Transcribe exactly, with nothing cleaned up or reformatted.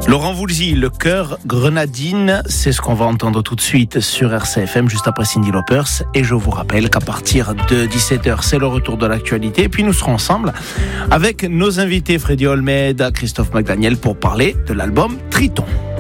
Laurent Voulzy, le cœur grenadine, c'est ce qu'on va entendre tout de suite sur R C F M, juste après Cyndi Lauper. Et je vous rappelle qu'à partir de dix-sept heures, c'est le retour de l'actualité. Et puis nous serons ensemble avec nos invités Freddy Olmeda, Christophe McDaniel, pour parler de l'album Triton.